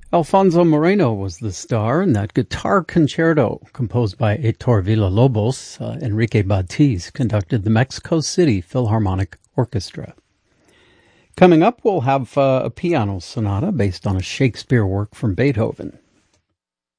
Alfonso Moreno was the star in that guitar concerto composed by Heitor Villa-Lobos. Enrique Batiz conducted the Mexico City Philharmonic Orchestra. Coming up, we'll have a piano sonata based on a Shakespeare work from Beethoven.